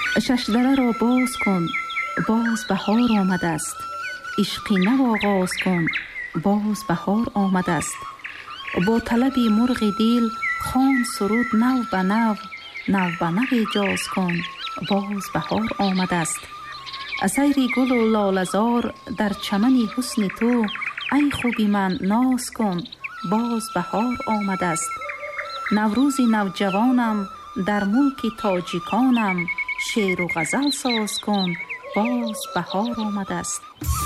ششدره را باز کن، باز بهار آمده است. عشقی نو آغاز کن، باز بهار آمده است. با طلب مرغ دل خوان سرود نو به نو، نو به نو ایجاز کن، باز بهار آمده است. سیر گل و لاله‌زار در چمن حسن تو، ای خوبی من ناز کن، باز بهار آمده است. نوروز نوجوانم در ملک تاجیکانم، شعر و غزل ساز کن، باز بهار آمده است.